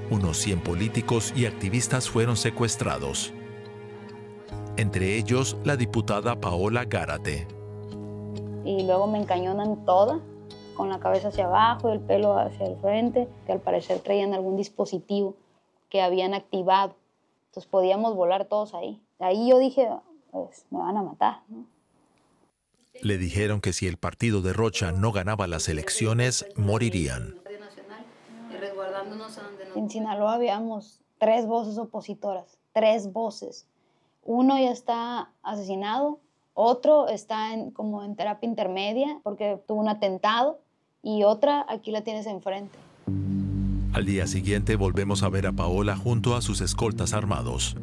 Unos 100 políticos y activistas fueron secuestrados. Entre ellos, la diputada Paola Gárate. Y luego me encañonan toda, con la cabeza hacia abajo y el pelo hacia el frente, que al parecer traían algún dispositivo que habían activado. Entonces podíamos volar todos ahí. Ahí yo dije, pues me van a matar, ¿no? Le dijeron que si el partido de Rocha no ganaba las elecciones, morirían. En Sinaloa habíamos 3 voces opositoras, 3 voces. Uno ya está asesinado, otro está como en terapia intermedia porque tuvo un atentado y otra aquí la tienes enfrente. Al día siguiente volvemos a ver a Paola junto a sus escoltas armados.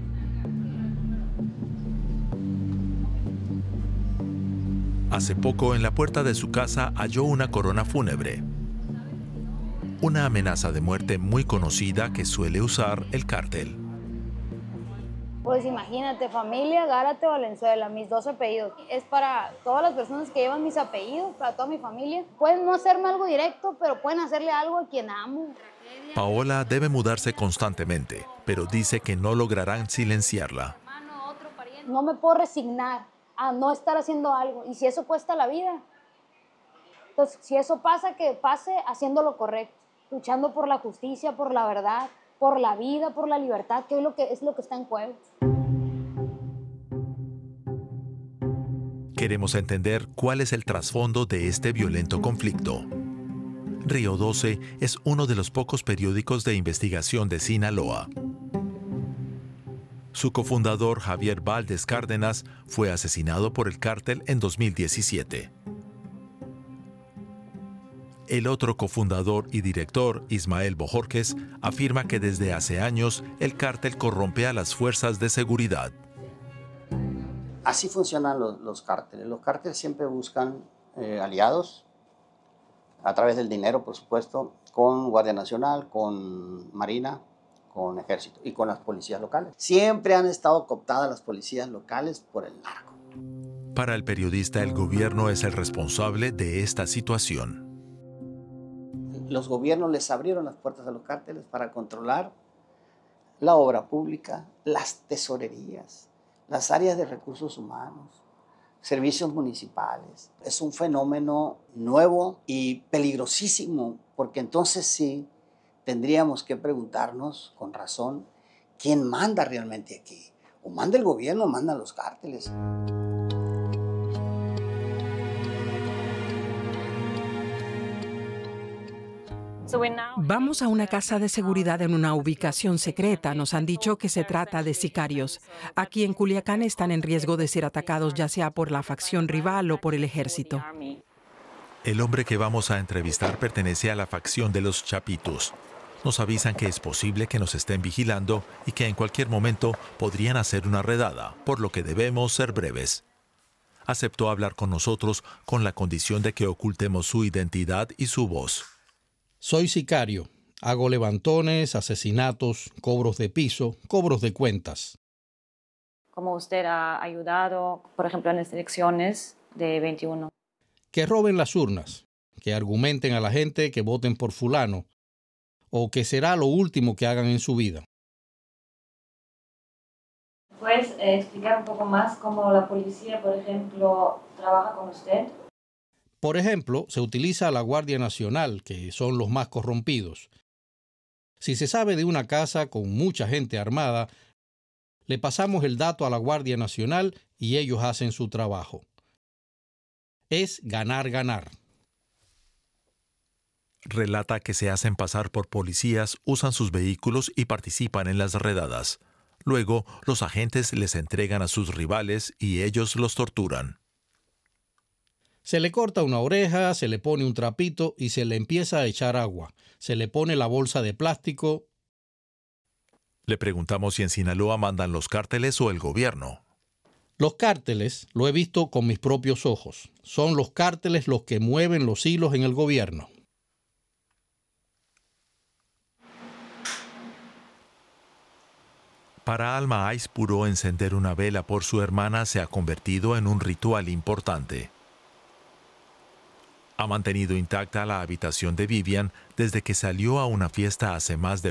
Hace poco, en la puerta de su casa, halló una corona fúnebre. Una amenaza de muerte muy conocida que suele usar el cártel. Pues imagínate, familia Gárate Valenzuela, mis 2 apellidos. Es para todas las personas que llevan mis apellidos, para toda mi familia. Pueden no hacerme algo directo, pero pueden hacerle algo a quien amo. Paola debe mudarse constantemente, pero dice que no lograrán silenciarla. No me puedo resignar a no estar haciendo algo. Y si eso cuesta la vida, entonces si eso pasa, que pase haciendo lo correcto, luchando por la justicia, por la verdad, por la vida, por la libertad, que es lo que está en juego. Queremos entender cuál es el trasfondo de este violento conflicto. Río 12 es uno de los pocos periódicos de investigación de Sinaloa. Su cofundador, Javier Valdez Cárdenas, fue asesinado por el cártel en 2017. El otro cofundador y director, Ismael Bojorquez, afirma que desde hace años el cártel corrompe a las fuerzas de seguridad. Así funcionan los cárteles. Los cárteles siempre buscan aliados, a través del dinero, por supuesto, con Guardia Nacional, con Marina, con Ejército y con las policías locales. Siempre han estado cooptadas las policías locales por el narco. Para el periodista, el gobierno es el responsable de esta situación. Los gobiernos les abrieron las puertas a los cárteles para controlar la obra pública, las tesorerías, las áreas de recursos humanos, servicios municipales. Es un fenómeno nuevo y peligrosísimo, porque entonces sí tendríamos que preguntarnos con razón quién manda realmente aquí. O manda el gobierno o mandan los cárteles. Vamos a una casa de seguridad en una ubicación secreta. Nos han dicho que se trata de sicarios. Aquí en Culiacán están en riesgo de ser atacados ya sea por la facción rival o por el ejército. El hombre que vamos a entrevistar pertenece a la facción de los Chapitos. Nos avisan que es posible que nos estén vigilando y que en cualquier momento podrían hacer una redada, por lo que debemos ser breves. Aceptó hablar con nosotros con la condición de que ocultemos su identidad y su voz. Soy sicario. Hago levantones, asesinatos, cobros de piso, cobros de cuentas. ¿Cómo usted ha ayudado, por ejemplo, en las elecciones de 21? Que roben las urnas, que argumenten a la gente que voten por fulano, o que será lo último que hagan en su vida. ¿Puedes explicar un poco más cómo la policía, por ejemplo, trabaja con usted? Por ejemplo, se utiliza a la Guardia Nacional, que son los más corrompidos. Si se sabe de una casa con mucha gente armada, le pasamos el dato a la Guardia Nacional y ellos hacen su trabajo. Es ganar, ganar. Relata que se hacen pasar por policías, usan sus vehículos y participan en las redadas. Luego, los agentes les entregan a sus rivales y ellos los torturan. Se le corta una oreja, se le pone un trapito y se le empieza a echar agua. Se le pone la bolsa de plástico. Le preguntamos si en Sinaloa mandan los cárteles o el gobierno. Los cárteles, lo he visto con mis propios ojos. Son los cárteles los que mueven los hilos en el gobierno. Para Alma Aispuro, encender una vela por su hermana se ha convertido en un ritual importante. Ha mantenido intacta la habitación de Vivian desde que salió a una fiesta hace más de